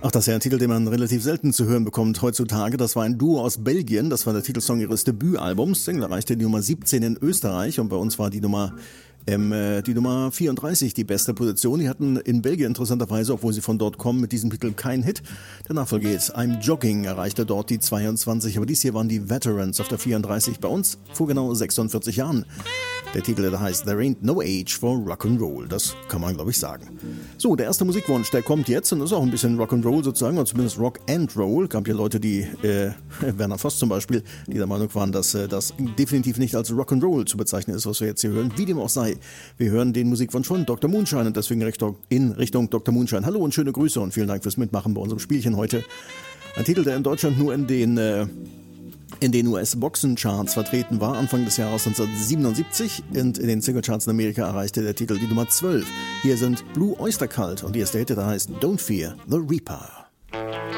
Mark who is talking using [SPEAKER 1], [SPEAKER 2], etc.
[SPEAKER 1] Ach, das ist ja ein Titel, den man relativ selten zu hören bekommt heutzutage. Das war ein Duo aus Belgien, das war der Titelsong ihres Debütalbums. Single erreichte die Nummer 17 in Österreich und bei uns war die Nummer 34 die beste Position. Die hatten in Belgien interessanterweise, obwohl sie von dort kommen, mit diesem Titel keinen Hit. Der Nachfolger geht I'm Jogging, erreichte dort die 22, aber dies hier waren die Veterans auf der 34 bei uns vor genau 46 Jahren. Der Titel, der heißt There Ain't No Age for Rock'n'Roll. Das kann man, glaube ich, sagen. So, der erste Musikwunsch, der kommt jetzt und ist auch ein bisschen Rock'n'Roll sozusagen, oder zumindest Rock and Roll. Gab ja Leute, die, Werner Voss zum Beispiel, die der Meinung waren, dass das definitiv nicht als Rock'n'Roll zu bezeichnen ist, was wir jetzt hier hören. Wie dem auch sei, wir hören den Musikwunsch von Dr. Moonshine und deswegen in Richtung Dr. Moonshine. Hallo und schöne Grüße und vielen Dank fürs Mitmachen bei unserem Spielchen heute. Ein Titel, der in Deutschland nur in den US-Boxencharts vertreten war, Anfang des Jahres 1977 und in den Singlecharts in Amerika erreichte der Titel die Nummer 12. Hier sind Blue Oyster Cult und die erste Hit, der heißt Don't Fear the Reaper.